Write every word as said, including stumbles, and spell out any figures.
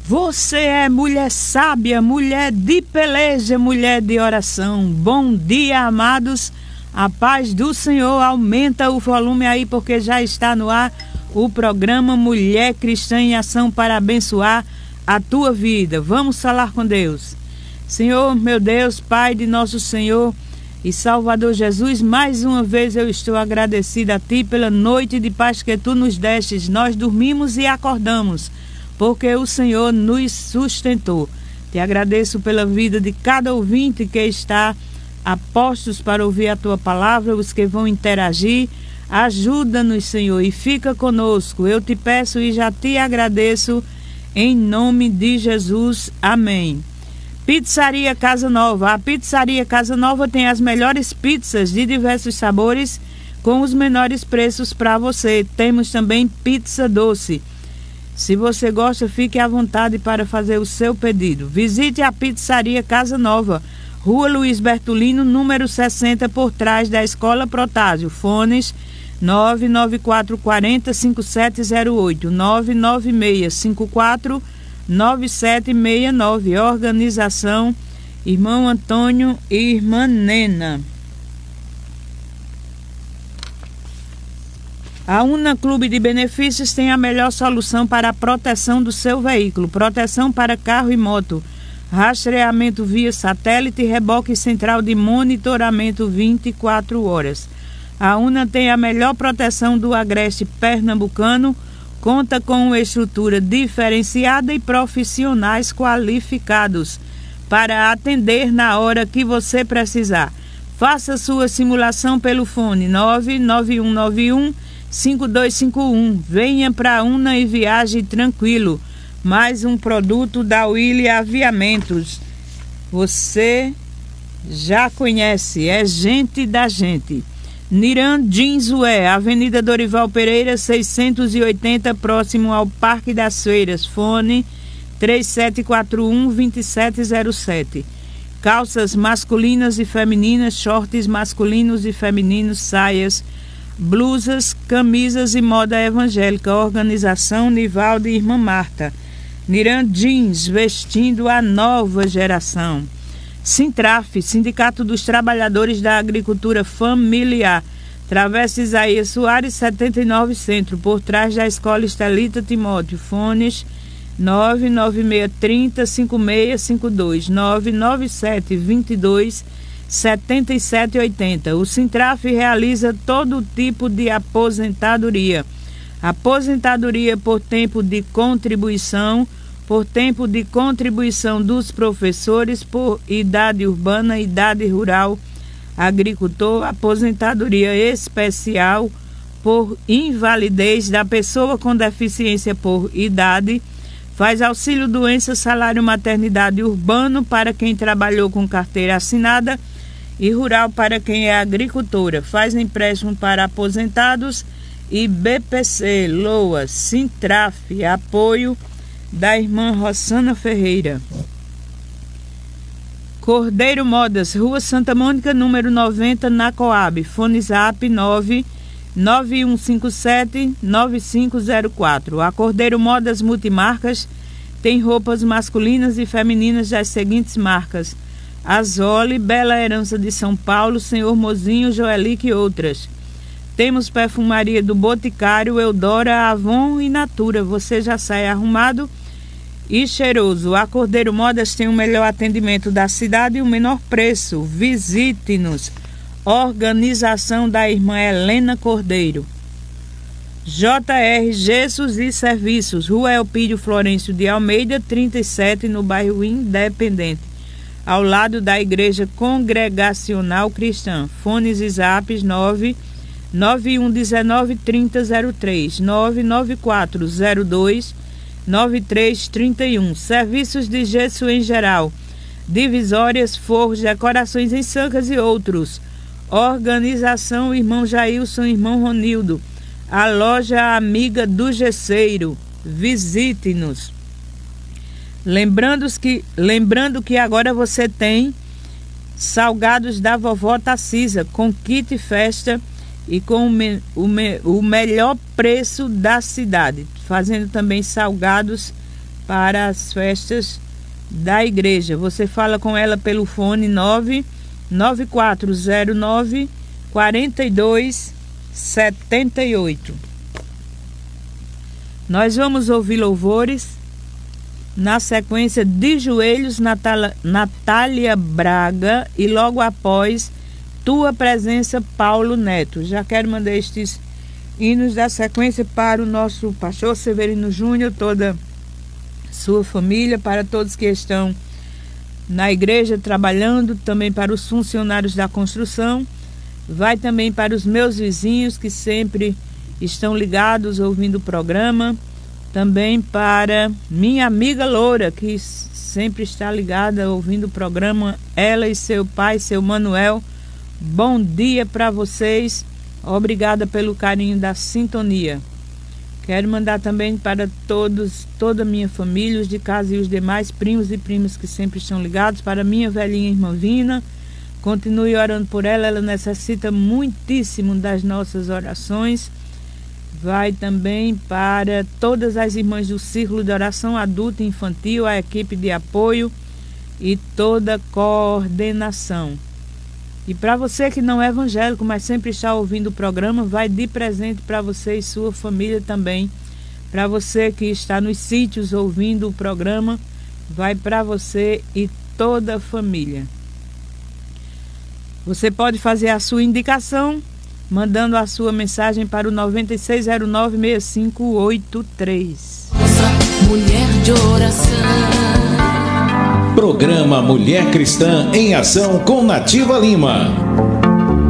Você é mulher sábia, mulher de peleja, mulher de oração. Bom dia, amados. A paz do Senhor. Aumenta o volume aí, porque já está no ar o programa Mulher Cristã em Ação para abençoar a tua vida. Vamos falar com Deus. Senhor, meu Deus, Pai de nosso Senhor e Salvador Jesus, mais uma vez eu estou agradecida a Ti pela noite de paz que Tu nos destes. Nós dormimos e acordamos, porque o Senhor nos sustentou. Te agradeço pela vida de cada ouvinte que está a postos para ouvir a Tua palavra, os que vão interagir. Ajuda-nos, Senhor, e fica conosco. Eu te peço e já te agradeço, em nome de Jesus. Amém. Pizzaria Casa Nova. A Pizzaria Casa Nova tem as melhores pizzas de diversos sabores com os menores preços para você. Temos também pizza doce. Se você gosta, fique à vontade para fazer o seu pedido. Visite a Pizzaria Casa Nova, Rua Luiz Bertolino, número sessenta, por trás da Escola Protásio. Fones nove nove quatro quatro zero cinco sete zero oito, nove nove seis cinco quatro nove sete seis nove. Organização Irmão Antônio e Irmã Nena. A Una Clube de Benefícios tem a melhor solução para a proteção do seu veículo. Proteção para carro e moto, rastreamento via satélite e reboque central de monitoramento vinte e quatro horas. A Una tem a melhor proteção do agreste pernambucano, conta com uma estrutura diferenciada e profissionais qualificados para atender na hora que você precisar. Faça sua simulação pelo fone nove nove um nove um cinco dois cinco um. Venha para a Una e viaje tranquilo. Mais um produto da Willy Aviamentos. Você já conhece, é gente da gente. Niran Jeansué, Avenida Dorival Pereira, seiscentos e oitenta, próximo ao Parque das Feiras. Fone três sete quatro um, dois sete zero sete. Calças masculinas e femininas, shorts masculinos e femininos, saias, blusas, camisas e moda evangélica. Organização Nivaldo e Irmã Marta. Niran Jeans, vestindo a nova geração. Sintraf, Sindicato dos Trabalhadores da Agricultura Familiar, Travessa Isaías Soares, setenta e nove, Centro, por trás da Escola Estelita Timóteo. Fones nove nove seis três zero cinco seis cinco dois, nove nove sete dois dois sete sete oito zero. O Sintraf realiza todo tipo de aposentadoria. Aposentadoria por tempo de contribuição, por tempo de contribuição dos professores, por idade urbana, idade rural, agricultor, aposentadoria especial por invalidez da pessoa com deficiência por idade, faz auxílio doença, salário maternidade urbano para quem trabalhou com carteira assinada e rural para quem é agricultora, faz empréstimo para aposentados e B P C, LOA, Sintraf, apoio da irmã Rossana Ferreira. Cordeiro Modas, Rua Santa Mônica, número noventa, na Coab. Fone Zap nove nove um cinco sete nove cinco zero quatro. A Cordeiro Modas Multimarcas tem roupas masculinas e femininas das seguintes marcas: Azole, Bela Herança de São Paulo, Senhor Mozinho, Joelique e outras. Temos perfumaria do Boticário, Eudora, Avon e Natura. Você já sai arrumado e cheiroso. A Cordeiro Modas tem o melhor atendimento da cidade e o menor preço. Visite-nos. Organização da irmã Helena Cordeiro. J R Gessos e Serviços, Rua Elpídio Florencio de Almeida, trinta e sete, no bairro Independente, ao lado da Igreja Congregacional Cristã. Fones e zaps nove nove um um nove três zero zero três, nove nove quatro zero dois nove três três um. Serviços de gesso em geral, divisórias, forros, decorações em sancas e outros. Organização Irmão Jailson e Irmão Ronildo. A loja amiga do gesseiro. Visite-nos. Lembrando que, lembrando que agora você tem salgados da vovó Tacisa com kit festa e com o, me, o, me, o melhor preço da cidade, fazendo também salgados para as festas da igreja. Você fala com ela pelo fone nove nove quatro zero nove quatro dois sete oito. Nós vamos ouvir louvores. Na sequência, De Joelhos, Natália, Natália Braga, e logo após, Tua Presença, Paulo Neto. Já quero mandar estes hinos da sequência para o nosso pastor Severino Júnior, toda sua família, para todos que estão na igreja trabalhando, também para os funcionários da construção, vai também para os meus vizinhos que sempre estão ligados ouvindo o programa, também para minha amiga Loura, que sempre está ligada ouvindo o programa, ela e seu pai, seu Manuel. Bom dia para vocês, obrigada pelo carinho da sintonia. Quero mandar também para todos, toda a minha família, os de casa e os demais primos e primas que sempre estão ligados, para minha velhinha irmã Vina. Continue orando por ela, ela necessita muitíssimo das nossas orações. Vai também para todas as irmãs do Círculo de Oração Adulta e Infantil, a equipe de apoio e toda a coordenação. E para você que não é evangélico, mas sempre está ouvindo o programa, vai de presente para você e sua família também. Para você que está nos sítios ouvindo o programa, vai para você e toda a família. Você pode fazer a sua indicação mandando a sua mensagem para o nove seis zero nove seis cinco oito três. Mulher de Oração. Programa Mulher Cristã em Ação com Nativa Lima.